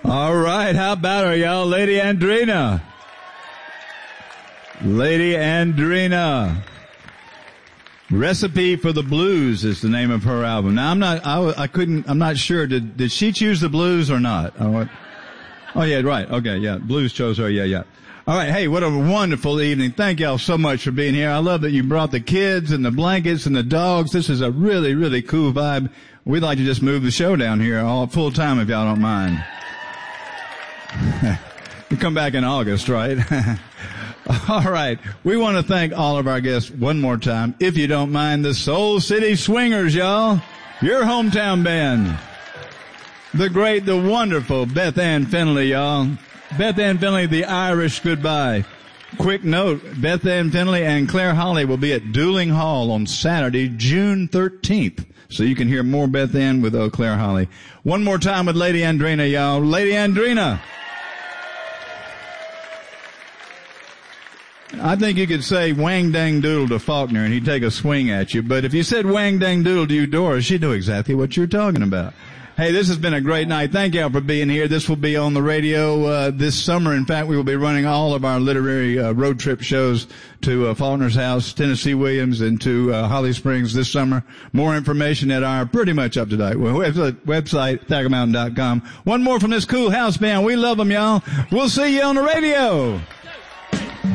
All right, how about her, y'all? Lady Andrina. Lady Andrina. Recipe for the Blues is the name of her album. Now I'm not sure. Did she choose the blues or not? Oh yeah, right. Okay, yeah. Blues chose her. Yeah. All right. Hey, what a wonderful evening. Thank y'all so much for being here. I love that you brought the kids and the blankets and the dogs. This is a really, really cool vibe. We'd like to just move the show down here all full time if y'all don't mind. You come back in August, right? All right. We want to thank all of our guests one more time. If you don't mind, the Soul City Swingers, y'all. Your hometown band. The great, the wonderful Beth Ann Finley, y'all. Beth Ann Finley, the Irish Goodbye. Quick note, Beth Ann Finley and Claire Holly will be at Dueling Hall on Saturday, June 13th. So you can hear more Beth Ann with Claire Holly. One more time with Lady Andrina, y'all. Lady Andrina. I think you could say wang dang doodle to Faulkner and he'd take a swing at you. But if you said wang dang doodle to Doris, she'd know exactly what you're talking about. Hey, this has been a great night. Thank y'all for being here. This will be on the radio this summer. In fact, we will be running all of our literary road trip shows to Faulkner's house, Tennessee Williams, and to Holly Springs this summer. More information at our pretty much up-to-date website, ThackerMountain.com. One more from this cool house band. We love them, y'all. We'll see you on the radio.